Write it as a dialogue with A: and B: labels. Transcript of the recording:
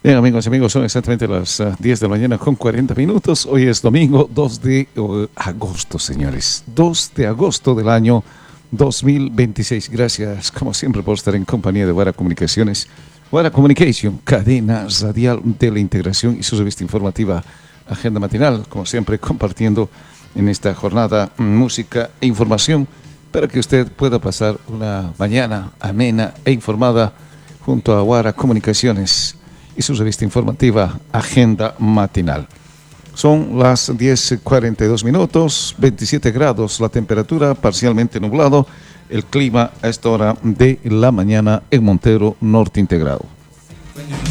A: Bien, amigos y amigos, son exactamente las 10 de la mañana con 40 minutos. Hoy es domingo 2 de agosto, señores. 2 de agosto del año 2026. Gracias, como siempre, por estar en compañía de Guara Comunicaciones. Guara Communication, cadena radial de la integración y su revista informativa Agenda Matinal. Como siempre, compartiendo en esta jornada música e información para que usted pueda pasar una mañana amena e informada junto a Guara Comunicaciones y su revista informativa Agenda Matinal. Son las 10:42 minutos, 27 grados la temperatura, parcialmente nublado el clima a esta hora de la mañana en Montero Norte Integrado.